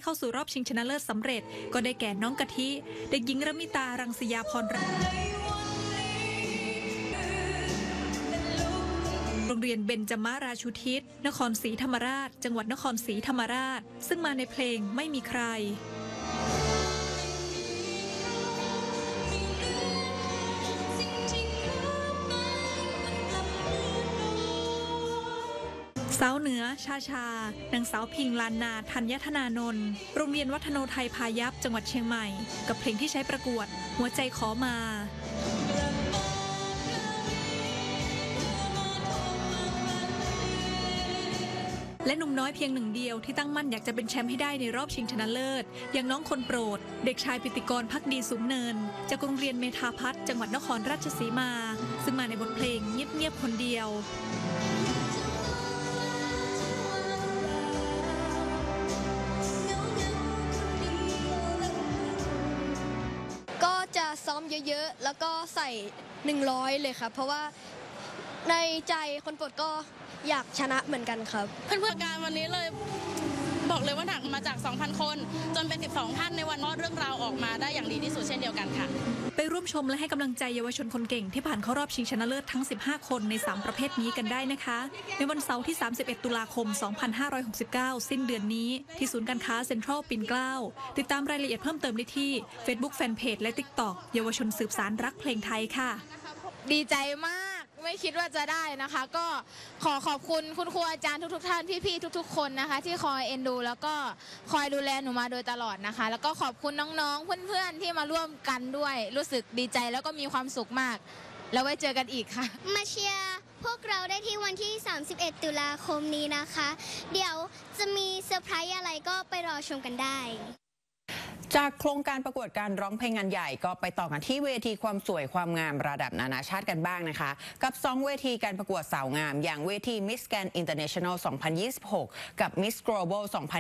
เข้าสู่รอบชิงชนะเลิศสำเร็จก็ได้แก่น้องกะทิเด็กหญิงรมิตารังสยาพรโรงเรียนเบญจมาราชูทิศนครศรีธรรมราชจังหวัดนครศรีธรรมราชซึ่งมาในเพลงไม่มีใครสาวเหนือชานางสาวพิงลานนาธัญธนานนท์โรงเรียนวัฒโนไทยพายัพจังหวัดเชียงใหม่กับเพลงที่ใช้ประกวดหัวใจขอมาและหนุ่มน้อยเพียงหนึ่งเดียวที่ตั้งมั่นอยากจะเป็นแชมป์ให้ได้ในรอบชิงชนะเลิศอย่างน้องคนโปรดเด็กชายปิติกรภักดีสูงเนินจากโรงเรียนเมธาพัฒน์จังหวัดนครราชสีมาซึ่งมาในบทเพลงเงียบๆคนเดียวจะซ้อมเยอะๆแล้วก็ใส่100เลยครับเพราะว่าในใจคนโปรดก็อยากชนะเหมือนกันครับเพื่อนๆการวันนี้เลยบอกเลยว่าหนักมาจาก 2,000 คนจนเป็น 12 ท่านในวันนี้เรื่องราวออกมาได้อย่างดีที่สุดเช่นเดียวกันค่ะไปร่วมชมและให้กำลังใจเยาวชนคนเก่งที่ผ่านเข้ารอบชิงชนะเลิศทั้ง15คนใน3ประเภทนี้กันได้นะคะในวันเสาร์ที่31ตุลาคม2569สิ้นเดือนนี้ที่ศูนย์การค้าเซ็นทรัลปิ่นเกล้าติดตามรายละเอียดเพิ่มเติมได้ที่ Facebook Fanpage และ TikTok เยาวชนสืบสานรักเพลงไทยค่ะดีใจมากไม่คิดว่าจะได้นะคะก็ขอบคุณคุณครูอาจารย์ทุกท่านพี่ๆทุกๆคนนะคะที่คอยเอ็นดูแล้วก็คอยดูแลหนูมาโดยตลอดนะคะแล้วก็ขอบคุณน้องๆเพื่อนๆที่มาร่วมกันด้วยรู้สึกดีใจแล้วก็มีความสุขมากแล้วไว้เจอกันอีกค่ะมาเชียร์พวกเราได้ที่วันที่31ตุลาคมนี้นะคะเดี๋ยวจะมีเซอร์ไพรส์อะไรก็ไปรอชมกันได้จากโครงการประกวดการร้องเพลงงานใหญ่ก็ไปต่อกันที่เวทีความสวยความงามระดับนานาชาติกันบ้างนะคะกับ2เวทีการประกวดสาวงามอย่างเวที Miss Grand International 2026 กับ Miss Global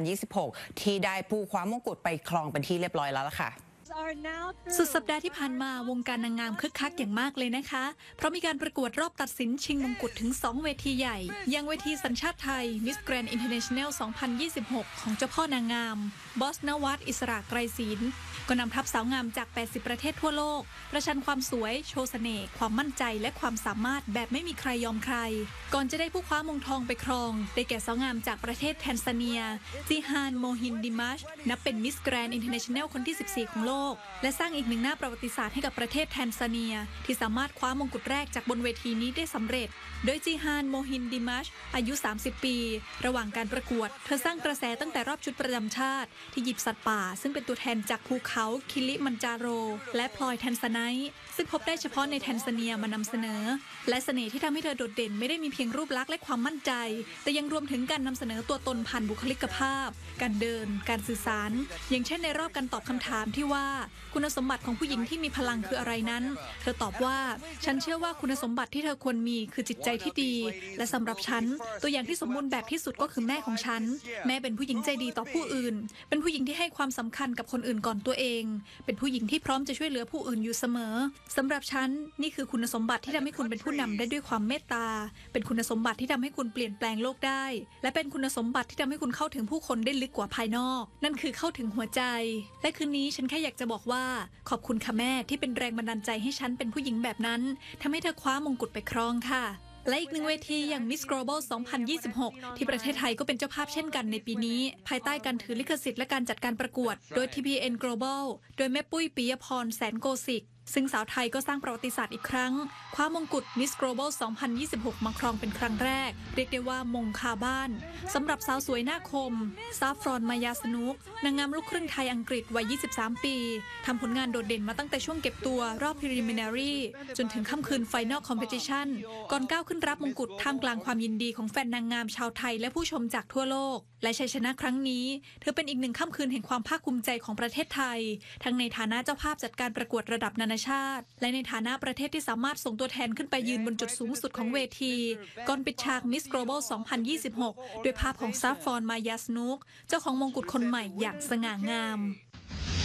2026 ที่ได้ผู้คว้ามงกุฎไปครองเป็นที่เรียบร้อยแล้วล่ะค่ะสุดสัปดาห์ที่ผ่านมาวงการนางงามคึกคักอย่างมากเลยนะคะเพราะมีการประกวดรอบตัดสินชิงมงกุฎถึง2เวทีใหญ่อย่างเวทีสัญชาติไทย Miss Grand International 2026 ของเจ้าพ่อนางงามบอสนวัตอิสระไกรศิลป์ก็นำทัพสาวงามจาก80ประเทศทั่วโลกประชันความสวยโชว์เสน่ห์ความมั่นใจและความสามารถแบบไม่มีใครยอมใครก่อนจะได้ผู้คว้ามงทองไปครองได้แก่สาวงามจากประเทศแทนซาเนียจิฮานโมฮินดิมัชนับเป็น Miss Grand International คนที่14ของโลกและสร้างอีกหนึ่งหน้าประวัติศาสตร์ให้กับประเทศแทนซาเนียที่สามารถคว้ามงกุฎแรกจากบนเวทีนี้ได้สำเร็จโดยจิฮานโมฮินดิมัชอายุ30ปีระหว่างการประกวดเธอสร้างกระแสตั้งแต่รอบชุดประจำชาติที่หยิบสัตว์ป่าซึ่งเป็นตัวแทนจากภูเขาคิลิมันจาโรและพลอยแทนซาไนท์ซึ่งพบได้เฉพาะในแทนซาเนียมานำเสนอและเสน่ห์ที่ทำให้เธอโดดเด่นไม่ได้มีเพียงรูปลักษณ์และความมั่นใจแต่ยังรวมถึงการนำเสนอตัวตนผ่านบุคลิกภาพการเดินการสื่อสารอย่างเช่นในรอบการตอบคำถามที่ว่าคุณสมบัติของผู้หญิงที่มีพลังคืออะไรนั้นเธอตอบว่าฉันเชื่อว่าคุณสมบัติที่เธอควรมีคือจิตใจที่ดีและสำหรับฉันตัวอย่างที่สมบูรณ์แบบที่สุดก็คือแม่ของฉันแม่เป็นผู้หญิงใจดีต่อผู้อื่นเป็นผู้หญิงที่ให้ความสำคัญกับคนอื่นก่อนตัวเองเป็นผู้หญิงที่พร้อมจะช่วยเหลือผู้อื่นอยู่เสมอสำหรับฉันนี่คือคุณสมบัติที่ทำให้คุณเป็นผู้นำได้ด้วยความเมตตาเป็นคุณสมบัติที่ทำให้คุณเปลี่ยนแปลงโลกได้และเป็นคุณสมบัติที่ทำให้คุณเข้าถึงผู้คนได้ลึกกว่าภายนอกนั่นคือเข้าถึงหัวใจและคืนนี้ฉันแค่อยากจะบอกว่าขอบคุณค่ะแม่ที่เป็นแรงบันดาลใจให้ฉันเป็นผู้หญิงแบบนั้นทำให้เธอคว้ามงกุฎไปครองค่ะและอีกหนึ่งเวทีอย่าง Miss Global 2026 ที่ประเทศไทยก็เป็นเจ้าภาพเช่นกันในปีนี้ภายใต้การถือลิขสิทธิ์และการจัดการประกวดโดย TPN Global โดยแม่ปุ้ยปิยพรแสนโกสิกซึ่งสาวไทยก็สร้างประวัติศาสตร์อีกครั้งคว้ามงกุฎ Miss Global 2026 มาครองเป็นครั้งแรกเรียกได้ว่ามงคาบ้านสำหรับสาวสวยหน้าคมซาฟรอนมายาสนุกนางงามลูกครึ่งไทยอังกฤษวัย 23 ปีทำผลงานโดดเด่นมาตั้งแต่ช่วงเก็บตัวรอบ Preliminary จนถึงค่ำคืน Final Competition ก่อนก้าวขึ้นรับมงกุฎท่ามกลางความยินดีของแฟนนางงามชาวไทยและผู้ชมจากทั่วโลกและชัยชนะครั้งนี้เธอเป็นอีกหนึ่งค่ำคืนแห่งความภาคภูมิใจของประเทศไทยทั้งในฐานะเจ้าภาพจัดการประกวดระดับนานาชาติและในฐานะประเทศที่สามารถส่งตัวแทนขึ้นไปยืนบนจุดสูงสุดของเวทีก่อนปิดฉาก Miss Global 2026 ด้วยภาพของซาฟรอนมายาสนุกเจ้าของมงกุฎคนใหม่อย่างสง่างาม